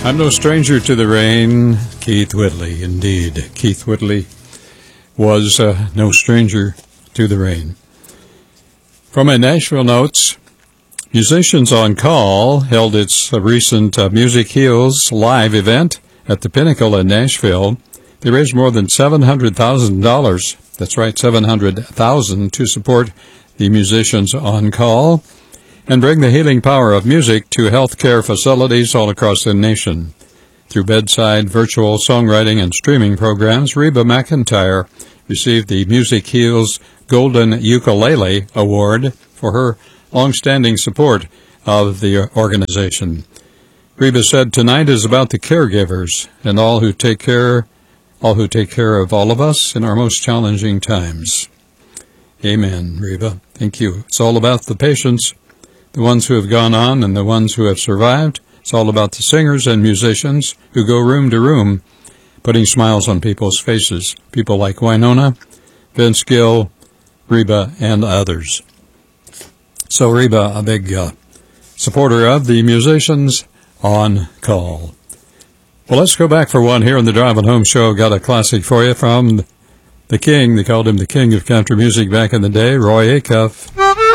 I'm no stranger to the rain. Keith Whitley, indeed. Keith Whitley was no stranger to the rain. From my Nashville notes, Musicians on Call held its recent Music Heals live event at the Pinnacle in Nashville. They raised more than $700,000. That's right, $700,000 to support the Musicians on Call and bring the healing power of music to healthcare facilities all across the nation. Through bedside, virtual songwriting, and streaming programs, Reba McEntire received the Music Heals Golden Ukulele Award for her long-standing support of the organization. Reba said, "Tonight is about the caregivers and all who take care of all of us in our most challenging times." Amen, Reba. Thank you. It's all about the patients, the ones who have gone on and the ones who have survived. It's all about the singers and musicians who go room to room, putting smiles on people's faces. People like Winona, Vince Gill, Reba, and others. So Reba, a big supporter of the Musicians on Call. Well, let's go back for one here on the Driving Home Show. Got a classic for you from the King. They called him the King of Country Music back in the day, Roy Acuff.